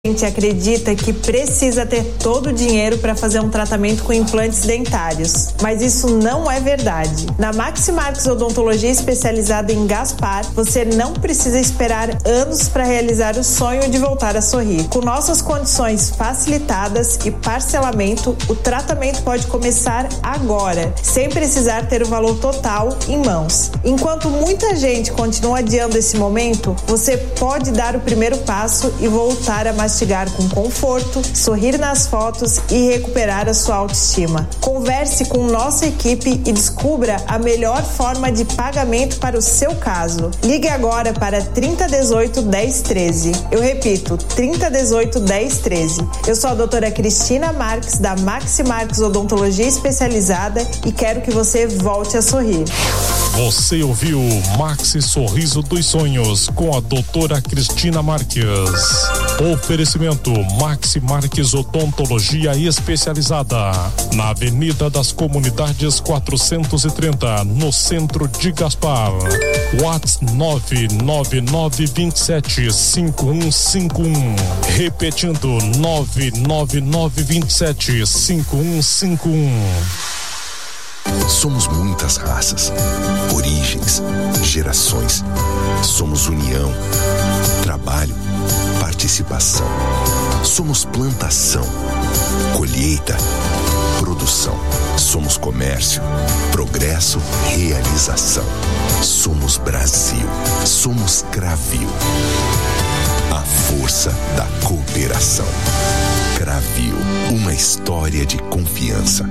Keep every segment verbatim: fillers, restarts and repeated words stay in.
A gente acredita que precisa ter todo o dinheiro para fazer um tratamento com implantes dentários, mas isso não é verdade. Na Maximarques Odontologia especializada em Gaspar, você não precisa esperar anos para realizar o sonho de voltar a sorrir. Com nossas condições facilitadas e parcelamento, o tratamento pode começar agora, sem precisar ter o valor total em mãos. Enquanto muita gente continua adiando esse momento, você pode dar o primeiro passo e voltar a mastigar com conforto, sorrir nas fotos e recuperar a sua autoestima. Converse com nossa equipe e descubra a melhor forma de pagamento para o seu caso. Ligue agora para trinta dezoito, dez treze. Eu repito, trinta dezoito, dez treze. Eu sou a doutora Cristina Marques, da Maximarques Odontologia Especializada, e quero que você volte a sorrir. Você ouviu Maxi Sorriso dos Sonhos com a doutora Cristina Marques. Oferecimento Maxi Marques Odontologia Especializada, na Avenida das Comunidades quatrocentos e trinta, no centro de Gaspar. WhatsApp nove nove nove dois sete cinco um cinco um. Repetindo, nove nove nove dois sete cinco um cinco um. Somos muitas raças, origens, gerações. Somos união, trabalho, participação. Somos plantação, colheita, produção. Somos comércio, progresso, realização. Somos Brasil, somos Cravil. A força da cooperação. Cravil, uma história de confiança.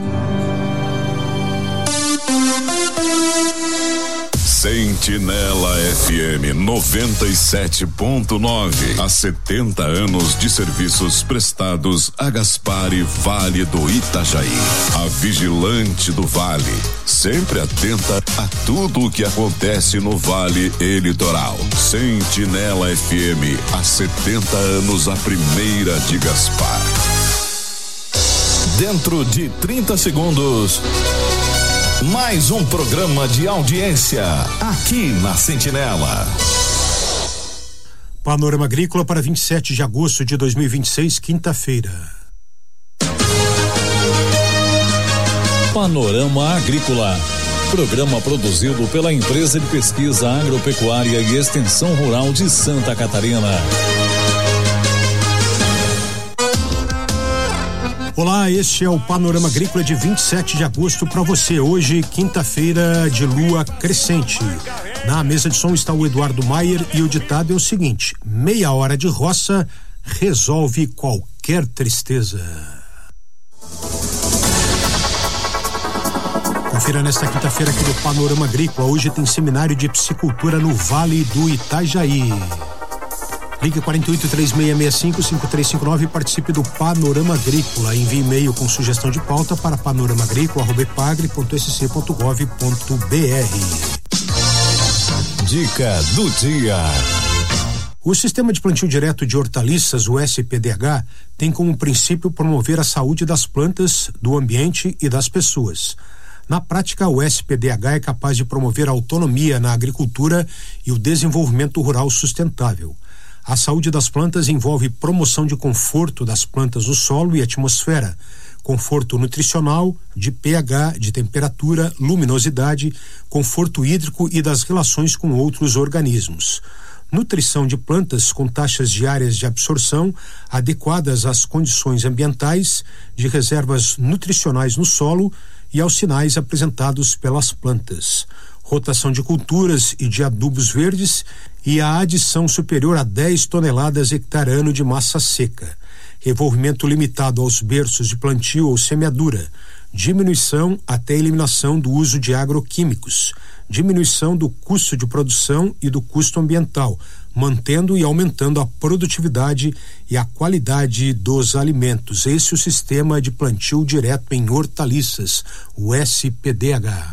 Sentinela F M noventa e sete ponto nove. Há setenta anos de serviços prestados a Gaspar e Vale do Itajaí. A vigilante do Vale, sempre atenta a tudo o que acontece no Vale e Litoral. Sentinela F M, há setenta anos, a primeira de Gaspar. Dentro de trinta segundos, mais um programa de audiência aqui na Sentinela. Panorama Agrícola para vinte e sete de agosto de dois mil e vinte e seis, quinta-feira. Panorama Agrícola. Programa produzido pela Empresa de Pesquisa Agropecuária e Extensão Rural de Santa Catarina. Olá, este é o Panorama Agrícola de vinte e sete de agosto para você. Hoje, quinta-feira de lua crescente. Na mesa de som está o Eduardo Maier e o ditado é o seguinte: meia hora de roça resolve qualquer tristeza. Confira nesta quinta-feira aqui do Panorama Agrícola. Hoje tem seminário de piscicultura no Vale do Itajaí. Ligue quatro oito três seis seis cinco cinco três cinco nove e participe do Panorama Agrícola. Envie e-mail com sugestão de pauta para panoramaagrícola arroba epagre ponto s c ponto gov ponto b r. Dica do dia. O Sistema de Plantio Direto de Hortaliças, o S P D H, tem como princípio promover a saúde das plantas, do ambiente e das pessoas. Na prática, o S P D H é capaz de promover a autonomia na agricultura e o desenvolvimento rural sustentável. A saúde das plantas envolve promoção de conforto das plantas no solo e atmosfera, conforto nutricional, de pH, de temperatura, luminosidade, conforto hídrico e das relações com outros organismos. Nutrição de plantas com taxas diárias de absorção adequadas às condições ambientais, de reservas nutricionais no solo e aos sinais apresentados pelas plantas. Rotação de culturas e de adubos verdes e a adição superior a dez toneladas hectare ano de massa seca. Revolvimento limitado aos berços de plantio ou semeadura. Diminuição até eliminação do uso de agroquímicos. Diminuição do custo de produção e do custo ambiental, mantendo e aumentando a produtividade e a qualidade dos alimentos. Esse é o sistema de plantio direto em hortaliças, o S P D H.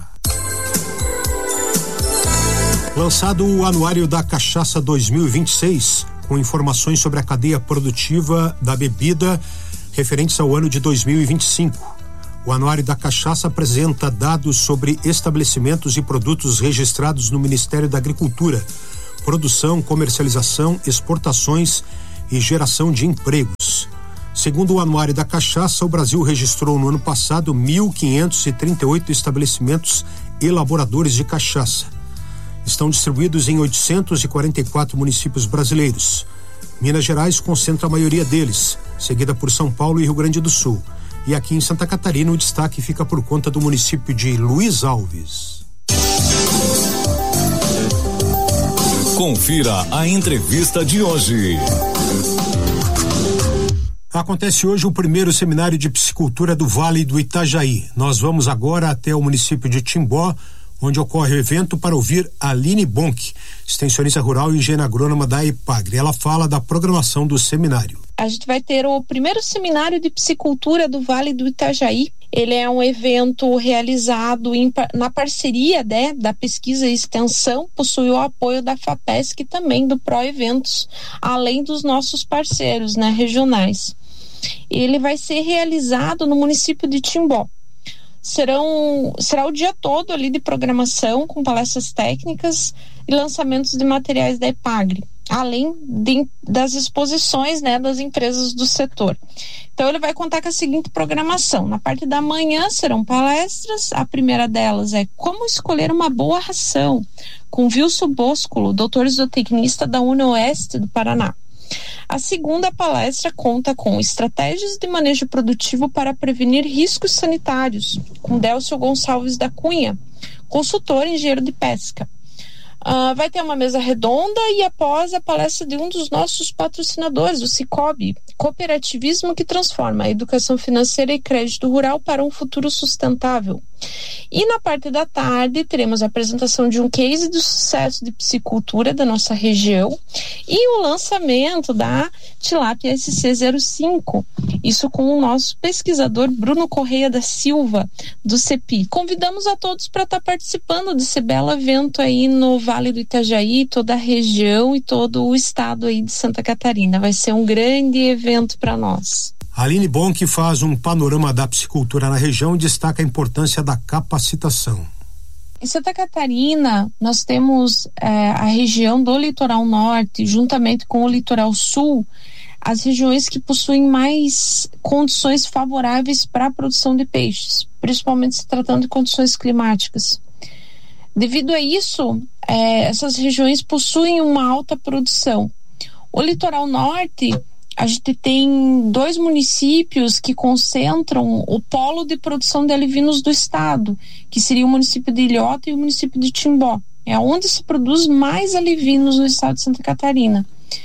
Lançado o Anuário da Cachaça dois mil e vinte e seis, com informações sobre a cadeia produtiva da bebida referentes ao ano de dois mil e vinte e cinco. O Anuário da Cachaça apresenta dados sobre estabelecimentos e produtos registrados no Ministério da Agricultura, produção, comercialização, exportações, e geração de empregos. Segundo o Anuário da Cachaça, o Brasil registrou no ano passado mil quinhentos e trinta e oito estabelecimentos elaboradores de cachaça. Estão distribuídos em oitocentos e quarenta e quatro municípios brasileiros. Minas Gerais concentra a maioria deles, seguida por São Paulo e Rio Grande do Sul. E aqui em Santa Catarina o destaque fica por conta do município de Luiz Alves. Confira a entrevista de hoje. Acontece hoje o primeiro seminário de piscicultura do Vale do Itajaí. Nós vamos agora até o município de Timbó, onde ocorre o evento, para ouvir a Aline Bonk, extensionista rural e engenheira agrônoma da EPAGRE. Ela fala da programação do seminário. A gente vai ter o primeiro seminário de piscicultura do Vale do Itajaí. Ele é um evento realizado em, na parceria, né, da Pesquisa e Extensão, possui o apoio da FAPESC e também do Pro Eventos, além dos nossos parceiros, né, regionais. Ele vai ser realizado no município de Timbó. Serão, será o dia todo ali de programação, com palestras técnicas e lançamentos de materiais da EPAGRE, além de, das exposições, né, das empresas do setor. Então ele vai contar com a seguinte programação: na parte da manhã serão palestras. A primeira delas é como escolher uma boa ração, com Wilson Boscolo, doutor zootecnista da UniOeste do Paraná. A segunda palestra conta com estratégias de manejo produtivo para prevenir riscos sanitários, com Délcio Gonçalves da Cunha, consultor e engenheiro de pesca. Uh, vai ter uma mesa redonda e após a palestra de um dos nossos patrocinadores, o Cicobi, cooperativismo que transforma a educação financeira e crédito rural para um futuro sustentável. E na parte da tarde teremos a apresentação de um case de sucesso de piscicultura da nossa região e o lançamento da Tilápia S C zero cinco, isso com o nosso pesquisador Bruno Correia da Silva, do CEPI. Convidamos a todos para estar participando desse belo evento aí no Vale do Itajaí, toda a região e todo o estado aí de Santa Catarina. Vai ser um grande evento para nós. Aline Bonk faz um panorama da piscicultura na região e destaca a importância da capacitação. Em Santa Catarina, nós temos é, a região do litoral norte, juntamente com o litoral sul, as regiões que possuem mais condições favoráveis para a produção de peixes, principalmente se tratando de condições climáticas. Devido a isso, é, essas regiões possuem uma alta produção. O litoral norte, a gente tem dois municípios que concentram o polo de produção de alevinos do estado, que seria o município de Ilhota e o município de Timbó. É onde se produz mais alevinos no estado de Santa Catarina.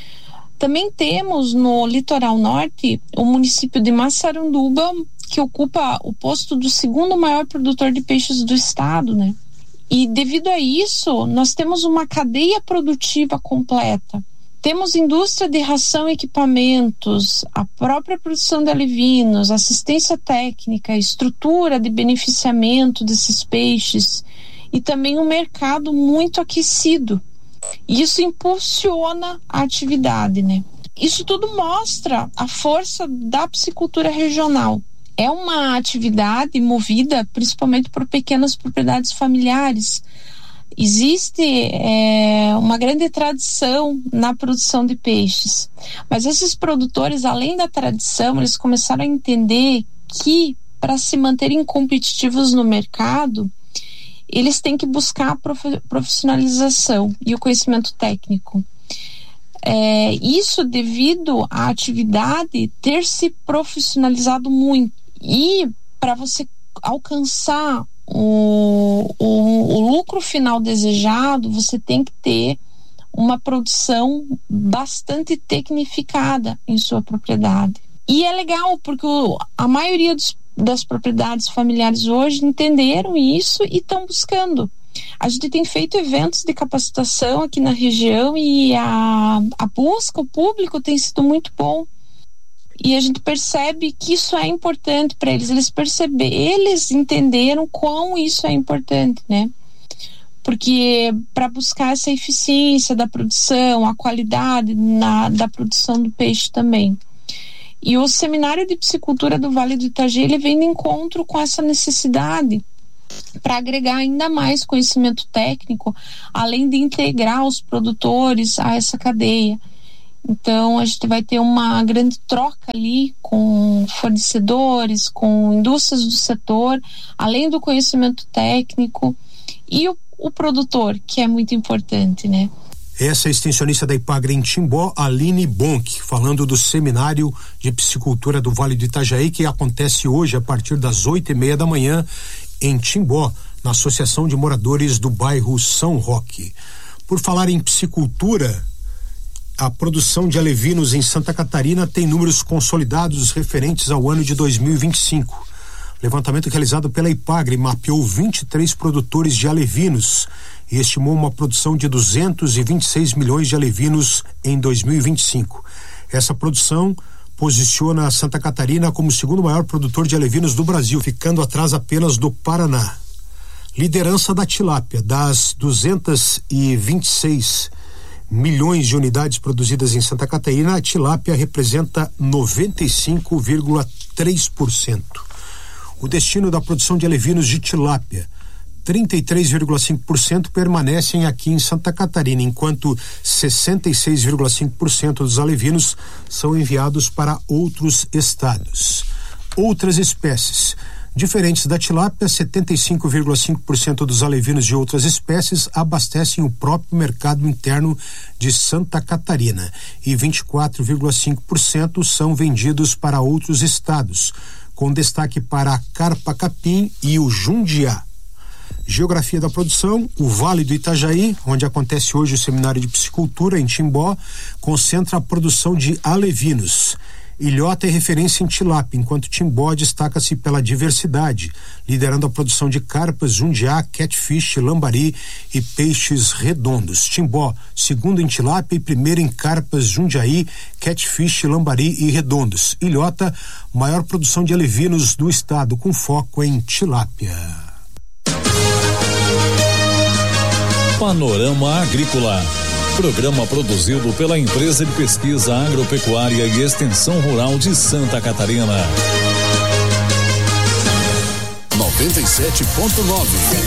Também temos no litoral norte o município de Massaranduba, que ocupa o posto do segundo maior produtor de peixes do estado, né? E devido a isso, nós temos uma cadeia produtiva completa. Temos indústria de ração e equipamentos, a própria produção de alevinos, assistência técnica, estrutura de beneficiamento desses peixes e também um mercado muito aquecido. Isso impulsiona a atividade, né? Isso tudo mostra a força da piscicultura regional. É uma atividade movida principalmente por pequenas propriedades familiares. Existe é, uma grande tradição na produção de peixes, mas esses produtores, além da tradição, eles começaram a entender que para se manterem competitivos no mercado, eles têm que buscar a prof- profissionalização e o conhecimento técnico. É, isso devido à atividade ter se profissionalizado muito, e para você alcançar O, o, o lucro final desejado, você tem que ter uma produção bastante tecnificada em sua propriedade. E é legal porque o, a maioria dos, das propriedades familiares hoje entenderam isso e estão buscando. A gente tem feito eventos de capacitação aqui na região e a, a busca, o público tem sido muito bom. E a gente percebe que isso é importante para eles. Eles perceberam, eles entenderam quão isso é importante, né? Porque para buscar essa eficiência da produção, a qualidade na, da produção do peixe também. E o seminário de piscicultura do Vale do Itajaí, ele vem de encontro com essa necessidade para agregar ainda mais conhecimento técnico, além de integrar os produtores a essa cadeia. Então a gente vai ter uma grande troca ali com fornecedores, com indústrias do setor, além do conhecimento técnico e o, o produtor, que é muito importante, né? Essa é a extensionista da Ipagre em Timbó, Aline Bonk, falando do seminário de piscicultura do Vale do Itajaí, que acontece hoje a partir das oito e meia da manhã em Timbó, na Associação de Moradores do Bairro São Roque. Por falar em piscicultura, a produção de alevinos em Santa Catarina tem números consolidados referentes ao ano de dois mil e vinte e cinco. Levantamento realizado pela Ipagre mapeou vinte e três produtores de alevinos e estimou uma produção de duzentos e vinte e seis milhões de alevinos em dois mil e vinte e cinco. Essa produção posiciona Santa Catarina como o segundo maior produtor de alevinos do Brasil, ficando atrás apenas do Paraná. Liderança da tilápia, das duzentos e vinte e seis milhões de unidades produzidas em Santa Catarina, a tilápia representa noventa e cinco vírgula três por cento. O destino da produção de alevinos de tilápia, trinta e três vírgula cinco por cento permanecem aqui em Santa Catarina, enquanto sessenta e seis vírgula cinco por cento dos alevinos são enviados para outros estados. Outras espécies. Diferentes da tilápia, setenta e cinco vírgula cinco por cento dos alevinos de outras espécies abastecem o próprio mercado interno de Santa Catarina e vinte e quatro vírgula cinco por cento são vendidos para outros estados, com destaque para a carpa-capim e o jundiá. Geografia da produção: o Vale do Itajaí, onde acontece hoje o seminário de piscicultura em Timbó, concentra a produção de alevinos. Ilhota é referência em tilápia, enquanto Timbó destaca-se pela diversidade, liderando a produção de carpas, jundiá, catfish, lambari e peixes redondos. Timbó, segundo em tilápia e primeiro em carpas, jundiaí, catfish, lambari e redondos. Ilhota, maior produção de alevinos do estado, com foco em tilápia. Panorama Agrícola. Programa produzido pela Empresa de Pesquisa Agropecuária e Extensão Rural de Santa Catarina. noventa e sete ponto nove.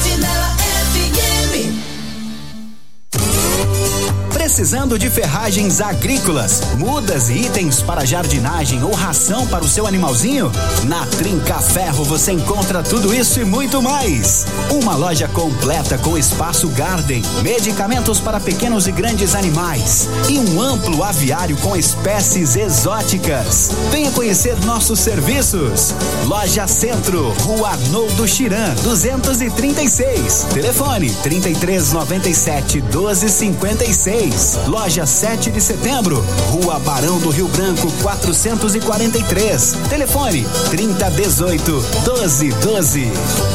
Precisando de ferragens agrícolas, mudas e itens para jardinagem ou ração para o seu animalzinho? Na Trinca Ferro você encontra tudo isso e muito mais. Uma loja completa com espaço garden, medicamentos para pequenos e grandes animais e um amplo aviário com espécies exóticas. Venha conhecer nossos serviços. Loja Centro, Rua Arnoldo Chiran, duzentos e trinta e seis. Telefone trinta e três, noventa e sete, doze, cinquenta e seis. Loja sete de setembro, Rua Barão do Rio Branco, quatrocentos e quarenta e três. Telefone trinta, dezoito, doze, doze.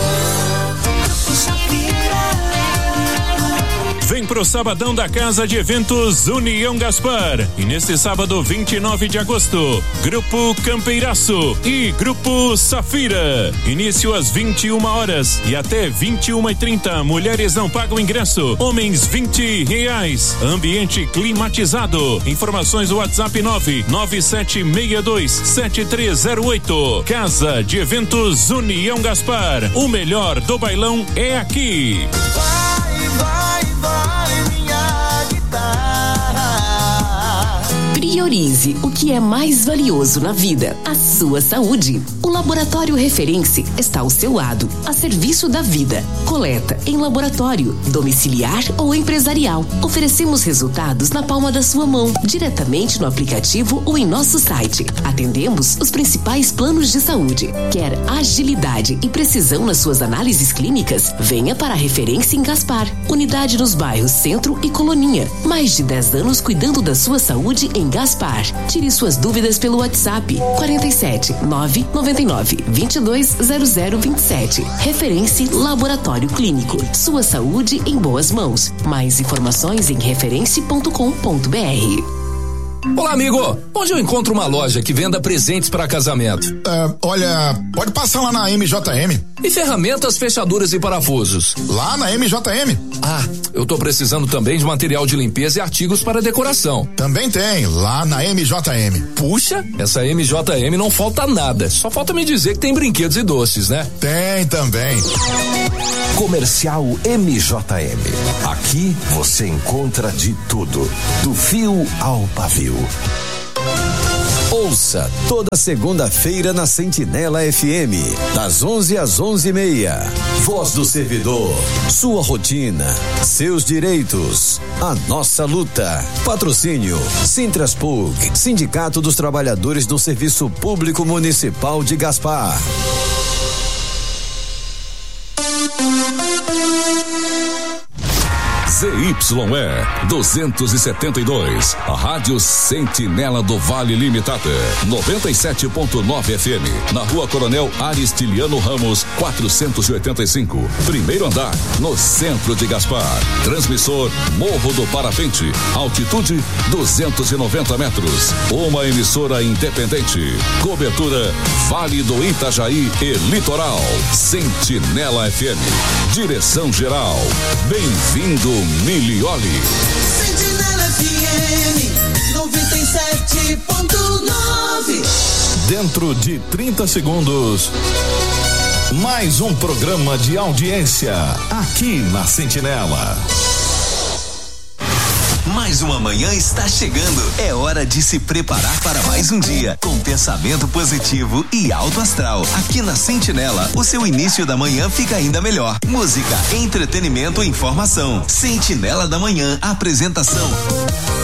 Vem pro Sabadão da Casa de Eventos União Gaspar. E neste sábado, vinte e nove de agosto, Grupo Campeiraço e Grupo Safira. Início às vinte e uma horas e até vinte e uma e trinta. Mulheres não pagam ingresso. Homens vinte reais. Ambiente climatizado. Informações WhatsApp nove nove sete seis dois sete três zero oito. Casa de Eventos União Gaspar. O melhor do bailão é aqui. Vai, vai, vai, minha guitarra. Priorize o que é mais valioso na vida, a sua saúde. O Laboratório Referência está ao seu lado, a serviço da vida. Coleta em laboratório, domiciliar ou empresarial. Oferecemos resultados na palma da sua mão, diretamente no aplicativo ou em nosso site. Atendemos os principais planos de saúde. Quer agilidade e precisão nas suas análises clínicas? Venha para a Referência em Gaspar. Unidade nos bairros Centro e Coloninha. Mais de dez anos cuidando da sua saúde em Gaspar. Tire suas dúvidas pelo WhatsApp quarenta e sete, nove noventa e nove, vinte e dois, zero zero vinte e sete. Referência Laboratório Clínico. Sua saúde em boas mãos. Mais informações em referência ponto com ponto br. Olá, amigo. Onde eu encontro uma loja que venda presentes para casamento? Uh, olha, pode passar lá na M J M. E ferramentas, fechaduras e parafusos? Lá na M J M. Ah, eu tô precisando também de material de limpeza e artigos para decoração. Também tem, lá na M J M. Puxa, essa M J M não falta nada. Só falta me dizer que tem brinquedos e doces, né? Tem também. Comercial M J M. Aqui você encontra de tudo, do fio ao pavio. Brasil. Ouça toda segunda-feira na Sentinela F M, das onze às onze e meia. Voz do servidor, sua rotina, seus direitos, a nossa luta. Patrocínio Sintraspug, Sindicato dos Trabalhadores do Serviço Público Municipal de Gaspar. Z Y E duzentos e setenta e dois, a Rádio Sentinela do Vale Limitada, noventa e sete ponto nove F M, na Rua Coronel Aristiliano Ramos, quatrocentos e oitenta e cinco, primeiro andar, no centro de Gaspar. Transmissor Morro do Parapente, altitude duzentos e noventa metros. Uma emissora independente. Cobertura Vale do Itajaí e Litoral. Sentinela F M. Direção geral. Bem-vindo, Milioli. Sentinela F M noventa e sete ponto nove. Dentro de trinta segundos, mais um programa de audiência aqui na Sentinela. Mais uma manhã está chegando. É hora de se preparar para mais um dia com pensamento positivo e alto astral. Aqui na Sentinela, o seu início da manhã fica ainda melhor. Música, entretenimento e informação. Sentinela da Manhã, apresentação